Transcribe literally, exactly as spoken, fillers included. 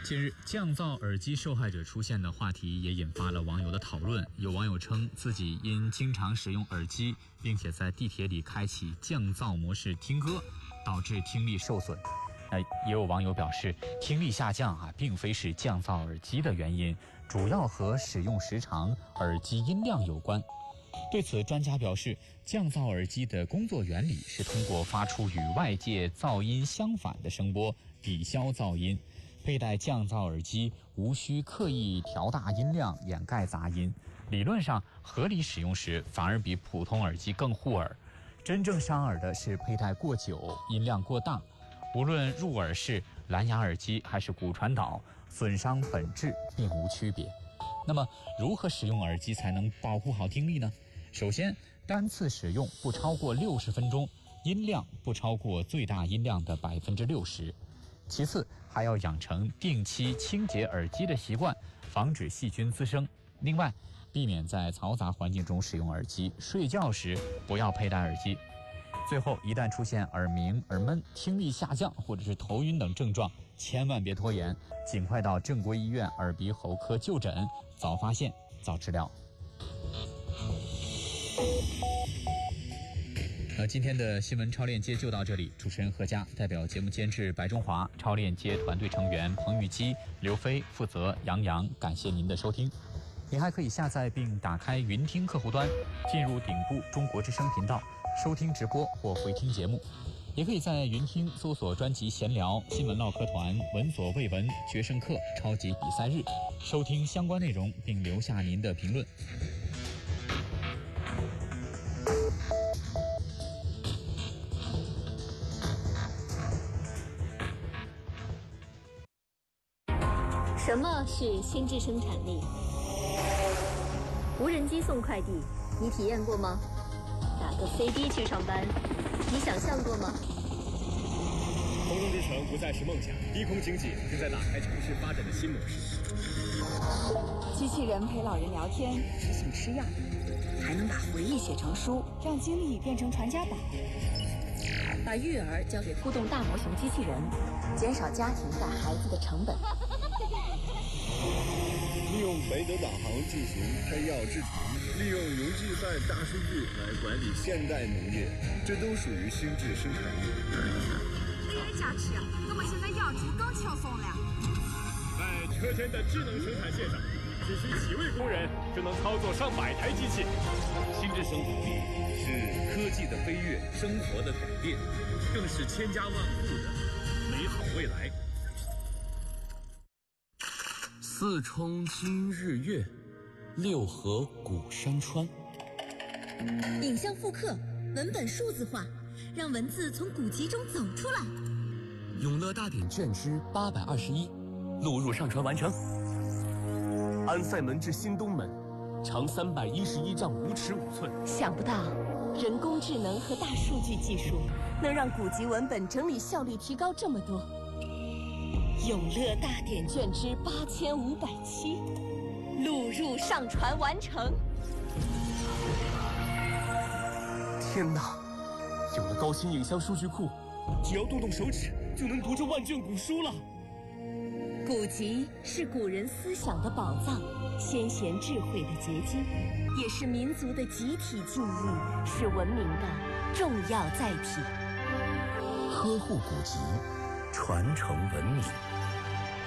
近日，降噪耳机受害者出现的话题也引发了网友的讨论。有网友称自己因经常使用耳机，并且在地铁里开启降噪模式听歌，导致听力受损。那也有网友表示，听力下降啊，并非是降噪耳机的原因，主要和使用时长、耳机音量有关。对此，专家表示，降噪耳机的工作原理是通过发出与外界噪音相反的声波，抵消噪音。佩戴降噪耳机无需刻意调大音量掩盖杂音，理论上合理使用时反而比普通耳机更护耳。真正伤耳的是佩戴过久、音量过大，无论入耳式、蓝牙耳机还是骨传导，损伤本质并无区别。那么，如何使用耳机才能保护好听力呢？首先，单次使用不超过六十分钟，音量不超过最大音量的百分之六十。其次，还要养成定期清洁耳机的习惯，防止细菌滋生。另外，避免在嘈杂环境中使用耳机，睡觉时不要佩戴耳机。最后，一旦出现耳鸣、耳闷、听力下降或者是头晕等症状，千万别拖延，尽快到正规医院耳鼻喉科就诊，早发现早治疗。呃，今天的新闻超链接就到这里，主持人何佳代表节目监制白中华、超链接团队成员彭玉基、刘飞负责杨洋，感谢您的收听。您还可以下载并打开云听客户端，进入顶部中国之声频道收听直播或回听节目，也可以在云听搜索专辑闲聊、新闻唠嗑团、闻所未闻、决胜课、超级比赛日，收听相关内容并留下您的评论。 什么是心智生产力？无人机送快递，你体验过吗？打个飞的去上班，你想象过吗？ 空中之城不再是梦想，低空经济正在打开城市发展的新模式。 机器人陪老人聊天，提醒吃药，还能把回忆写成书，让经历变成传家宝。把育儿交给互动大模型机器人，减少家庭带孩子的成本。 利用北斗导航进行摘要制图，利用云计算大数据来管理现代农业，这都属于心智生产力。 一人加持，我们现在养猪更轻松了。 在车间的智能生产线上，只需几位工人就能操作上百台机器。 心智生产力是科技的飞跃，生活的改变，更是千家万户的美好未来。四冲今日月，六合古山川。 影像复刻，文本数字化，让文字从古籍中走出来。 永乐大典卷之八百二十一，录入上传完成。安塞门至新东门，长三百一十一丈五尺五寸。 想不到，人工智能和大数据技术能让古籍文本整理效率提高这么多。永乐大典卷之八千五百七，录入上传完成。 天哪！有了高清影像数据库，只要动动手指就能读这万卷古书了。 古籍是古人思想的宝藏，先贤智慧的结晶，也是民族的集体记忆，是文明的重要载体。 呵护古籍，传承文明。